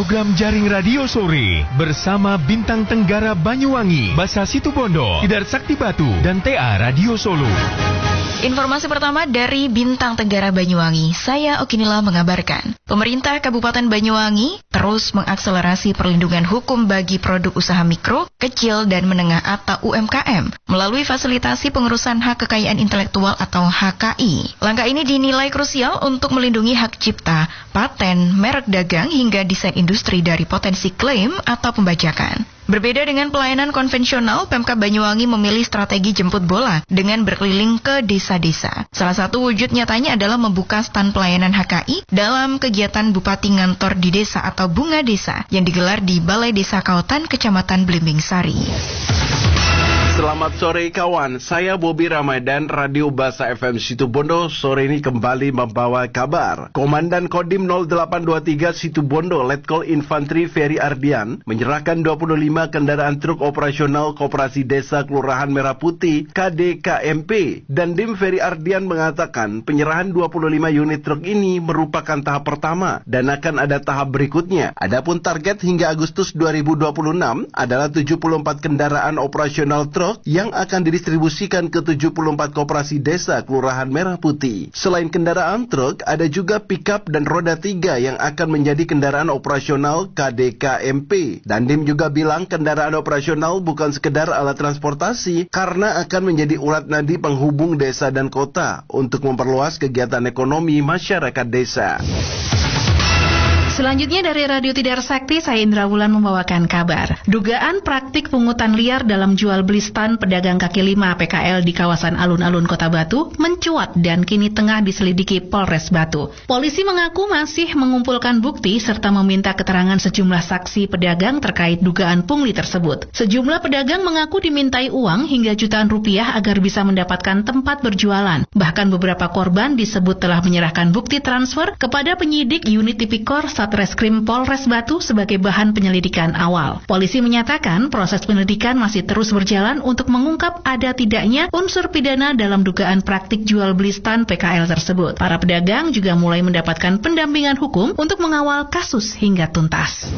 program Jaring Radio Sore bersama Bintang Tenggara Banyuwangi, Basa Situbondo, Tidar Sakti Batu, dan TA Radio Solo. Informasi pertama dari Bintang Tenggara Banyuwangi, saya Okinila mengabarkan. Pemerintah Kabupaten Banyuwangi terus mengakselerasi perlindungan hukum bagi produk usaha mikro, kecil, dan menengah atau UMKM melalui fasilitasi pengurusan hak kekayaan intelektual atau HKI. Langkah ini dinilai krusial untuk melindungi hak cipta, paten, merek dagang, hingga desain industri dari potensi klaim atau pembajakan. Berbeda dengan pelayanan konvensional, Pemkab Banyuwangi memilih strategi jemput bola dengan berkeliling ke desa-desa. Salah satu wujud nyatanya adalah membuka stand pelayanan HKI dalam kegiatan Bupati Ngantor di Desa atau Bunga Desa yang digelar di Balai Desa Kautan, Kecamatan Blimbing Sari. Selamat sore kawan, saya Bobi Ramadan, Radio Basa FM Situbondo. Sore ini kembali membawa kabar. Komandan Kodim 0823 Situbondo, Letkol Infantri Ferry Ardian, menyerahkan 25 kendaraan truk operasional Koperasi Desa Kelurahan Merah Putih KDKMP. Dan Dim Ferry Ardian mengatakan penyerahan 25 unit truk ini merupakan tahap pertama dan akan ada tahap berikutnya. Adapun target hingga Agustus 2026 adalah 74 kendaraan operasional truk yang akan didistribusikan ke 74 koperasi desa Kelurahan Merah Putih. Selain kendaraan truk, ada juga pickup dan roda 3 yang akan menjadi kendaraan operasional KDKMP. Dandim juga bilang kendaraan operasional bukan sekedar alat transportasi, karena akan menjadi urat nadi penghubung desa dan kota untuk memperluas kegiatan ekonomi masyarakat desa. Selanjutnya dari Radio Tidar Sakti, saya Indra Wulan membawakan kabar. Dugaan praktik pungutan liar dalam jual beli stan pedagang kaki lima PKL di kawasan alun-alun Kota Batu mencuat dan kini tengah diselidiki Polres Batu. Polisi mengaku masih mengumpulkan bukti serta meminta keterangan sejumlah saksi pedagang terkait dugaan pungli tersebut. Sejumlah pedagang mengaku dimintai uang hingga jutaan rupiah agar bisa mendapatkan tempat berjualan. Bahkan beberapa korban disebut telah menyerahkan bukti transfer kepada penyidik unit Tipikor Satreskrim Polres Batu sebagai bahan penyelidikan awal. Polisi menyatakan proses penyelidikan masih terus berjalan untuk mengungkap ada tidaknya unsur pidana dalam dugaan praktik jual beli stan PKL tersebut. Para pedagang juga mulai mendapatkan pendampingan hukum untuk mengawal kasus hingga tuntas.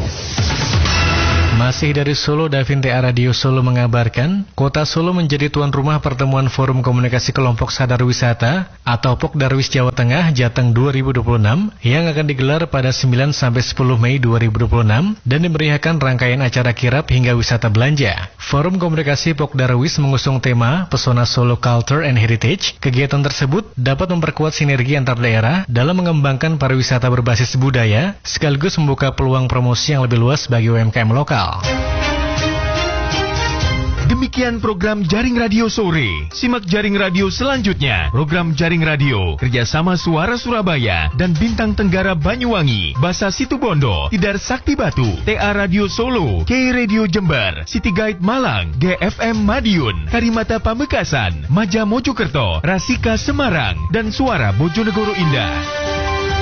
Masih dari Solo, Davin TA Radio Solo mengabarkan, Kota Solo menjadi tuan rumah pertemuan Forum Komunikasi Kelompok Sadar Wisata atau Pokdarwis Jawa Tengah Jateng 2026 yang akan digelar pada 9-10 Mei 2026 dan dimeriahkan rangkaian acara kirap hingga wisata belanja. Forum Komunikasi Pokdarwis mengusung tema Pesona Solo Culture and Heritage. Kegiatan tersebut dapat memperkuat sinergi antar daerah dalam mengembangkan pariwisata berbasis budaya sekaligus membuka peluang promosi yang lebih luas bagi UMKM lokal. Demikian program Jaring Radio Sore. Simak Jaring Radio selanjutnya. Program Jaring Radio kerjasama Suara Surabaya dan Bintang Tenggara Banyuwangi, Basa Situbondo, Tidar Sakti Batu, TA Radio Solo, K Radio Jember, City Guide Malang, GFM Madiun, Karimata Pamekasan, Maja Mojokerto, Rasika Semarang, dan Suara Bojonegoro Indah.